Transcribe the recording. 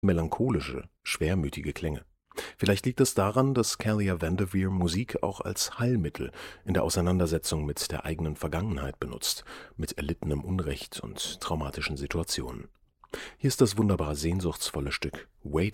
melancholische, schwermütige Klänge. Vielleicht liegt es daran, dass Callia Vanderveer Musik auch als Heilmittel in der Auseinandersetzung mit der eigenen Vergangenheit benutzt, mit erlittenem Unrecht und traumatischen Situationen. Hier ist das wunderbare sehnsuchtsvolle Stück Waiting